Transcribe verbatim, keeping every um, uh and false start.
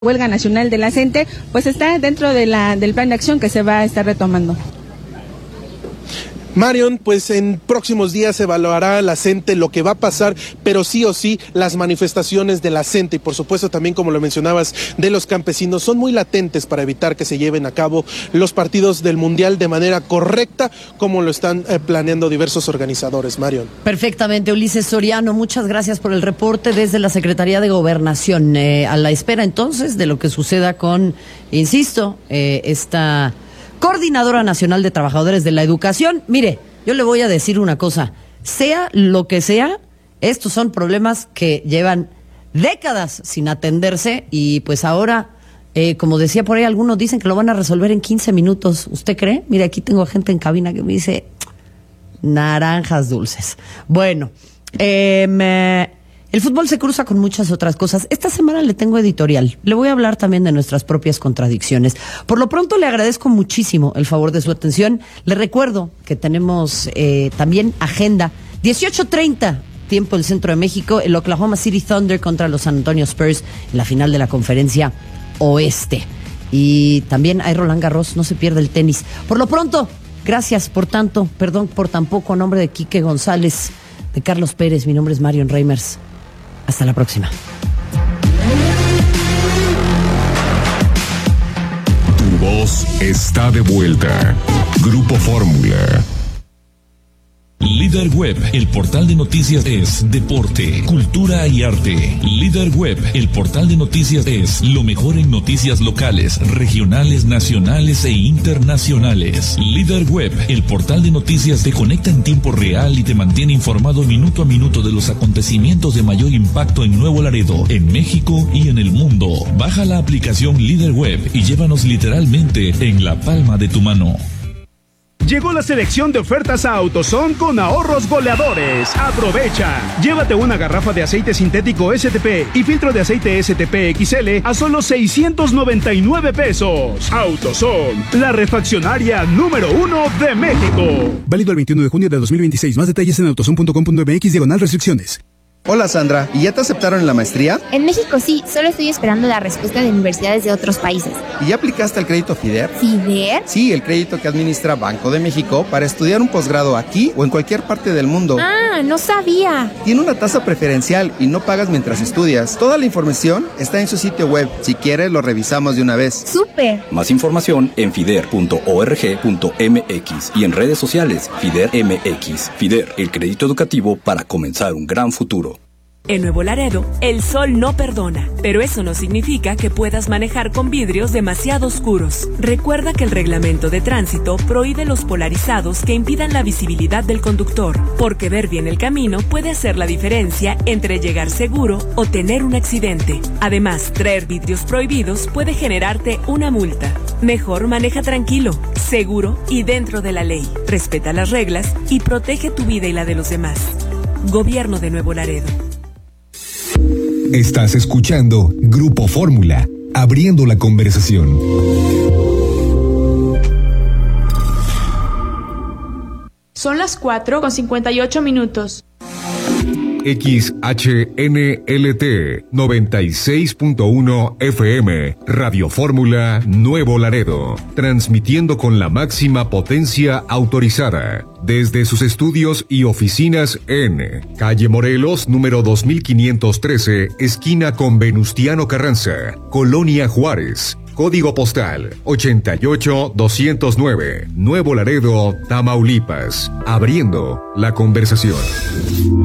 Huelga nacional de la CENTE, pues está dentro de la, del plan de acción que se va a estar retomando. Marion, pues en próximos días se evaluará la CENTE lo que va a pasar, pero sí o sí las manifestaciones de la CENTE y por supuesto también, como lo mencionabas, de los campesinos son muy latentes para evitar que se lleven a cabo los partidos del Mundial de manera correcta, como lo están eh, planeando diversos organizadores. Marion. Perfectamente, Ulises Soriano, muchas gracias por el reporte desde la Secretaría de Gobernación. Eh, a la espera entonces de lo que suceda con, insisto, eh, esta Coordinadora Nacional de Trabajadores de la Educación. Mire, yo le voy a decir una cosa, sea lo que sea, estos son problemas que llevan décadas sin atenderse y pues ahora, eh, como decía por ahí, algunos dicen que lo van a resolver en quince minutos. ¿Usted cree? Mire, aquí tengo gente en cabina que me dice naranjas dulces. Bueno, eh, me... el fútbol se cruza con muchas otras cosas. Esta semana le tengo editorial. Le voy a hablar también de nuestras propias contradicciones. Por lo pronto le agradezco muchísimo el favor de su atención. Le recuerdo que tenemos eh, también agenda. dieciocho treinta, tiempo del Centro de México, el Oklahoma City Thunder contra los San Antonio Spurs en la final de la Conferencia Oeste. Y también hay Roland Garros, no se pierde el tenis. Por lo pronto, gracias por tanto, perdón por tan poco, a nombre de Quique González, de Carlos Pérez, mi nombre es Marion Reimers. Hasta la próxima. Tu voz está de vuelta. Grupo Fórmula. Líder Web, el portal de noticias es deporte, cultura y arte. Líder Web, el portal de noticias es lo mejor en noticias locales, regionales, nacionales e internacionales. Líder Web, el portal de noticias te conecta en tiempo real y te mantiene informado minuto a minuto de los acontecimientos de mayor impacto en Nuevo Laredo, en México y en el mundo. Baja la aplicación Líder Web y llévanos literalmente en la palma de tu mano. Llegó la selección de ofertas a AutoZone con ahorros goleadores. Aprovecha. Llévate una garrafa de aceite sintético S T P y filtro de aceite S T P X L a solo seiscientos noventa y nueve pesos. AutoZone, la refaccionaria número uno de México. Válido el veintiuno de junio de dos mil veintiséis. Más detalles en autozone punto com punto m x diagonal restricciones. Hola Sandra, ¿y ya te aceptaron en la maestría? En México sí, solo estoy esperando la respuesta de universidades de otros países. ¿Y ya aplicaste al crédito FIDER? ¿FIDER? Sí, el crédito que administra Banco de México para estudiar un posgrado aquí o en cualquier parte del mundo. Ah, no sabía. Tiene una tasa preferencial y no pagas mientras estudias. Toda la información está en su sitio web. Si quieres, lo revisamos de una vez. ¡Súper! Más información en fider punto org punto m x y en redes sociales FIDER M X. FIDER, el crédito educativo para comenzar un gran futuro. En Nuevo Laredo, el sol no perdona, pero eso no significa que puedas manejar con vidrios demasiado oscuros. Recuerda que el reglamento de tránsito prohíbe los polarizados que impidan la visibilidad del conductor, porque ver bien el camino puede hacer la diferencia entre llegar seguro o tener un accidente. Además, traer vidrios prohibidos puede generarte una multa. Mejor maneja tranquilo, seguro y dentro de la ley. Respeta las reglas y protege tu vida y la de los demás. Gobierno de Nuevo Laredo. Estás escuchando Grupo Fórmula, abriendo la conversación. Son las cuatro con cincuenta y ocho minutos. X H N L T noventa y seis punto uno F M, Radio Fórmula Nuevo Laredo, transmitiendo con la máxima potencia autorizada, desde sus estudios y oficinas en Calle Morelos, número dos mil quinientos trece, esquina con Venustiano Carranza, Colonia Juárez. Código postal ochenta y ocho doscientos nueve, Nuevo Laredo, Tamaulipas, abriendo la conversación.